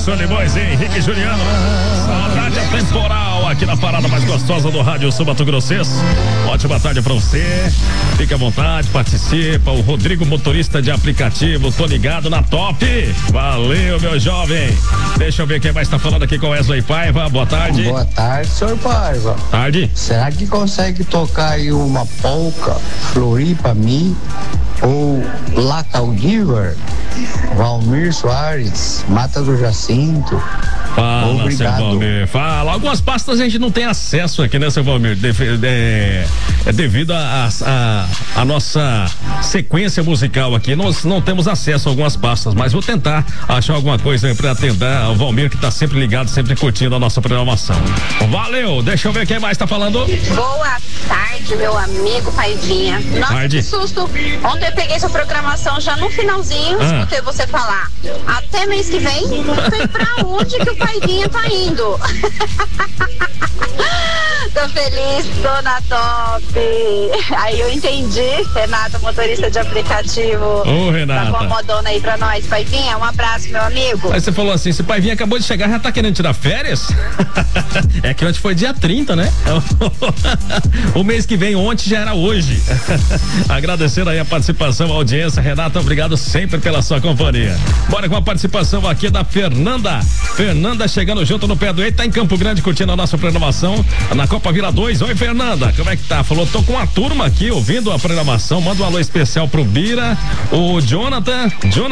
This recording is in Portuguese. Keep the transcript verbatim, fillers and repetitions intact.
som de voz, hein? Henrique Juliano. Saudade temporal aqui na parada mais gostosa do Rádio Sul Mato Grossense. Ótima tarde pra você. Fique à vontade, participa. O Rodrigo, motorista de aplicativo, tô ligado na top. Valeu, meu jovem. Deixa eu ver quem mais tá falando aqui com Wesley Paiva. Boa tarde. Boa tarde, senhor Paiva. Tarde. Será que consegue tocar aí uma polca Floripa Me ou La Caldiver? Valmir Soares, Mata do Jacinto. Fala, obrigado. seu Valmir. Fala. Algumas pastas a gente não tem acesso aqui, né, seu Valmir? De, é, é devido a, a, a nossa sequência musical aqui. Nós não temos acesso a algumas pastas, mas vou tentar achar alguma coisa para atender ao Valmir, que tá sempre ligado, sempre curtindo a nossa programação. Valeu. Deixa eu ver quem mais tá falando. Boa tarde, meu amigo Paivinha. Nossa, tarde. Que susto. Ontem eu peguei sua programação já no finalzinho, Ah. escutei você falar. Até mês que vem, não sei pra onde que o Paivinha tá indo. Tô feliz, tô na top. Aí eu entendi, Renata, motorista de aplicativo. Ô, Renata. Tá acomodando aí pra nós, Paivinha. Um abraço, meu amigo. Aí você falou assim, se o Paivinha acabou de chegar, já tá querendo tirar férias? É que ontem foi dia trinta, né? O mês que vem, ontem já era hoje. Agradecendo aí a participação, a audiência. Renata, obrigado sempre pela sua companhia. Bora com a participação aqui da Fernanda. Fernanda chegando junto no pé do Eita, tá em Campo Grande curtindo a nossa programação na Copa Vila dois. Oi, Fernanda, como é que tá? Falou, tô com a turma aqui ouvindo a programação. Manda um alô especial pro Bira, o Jonathan. Jonathan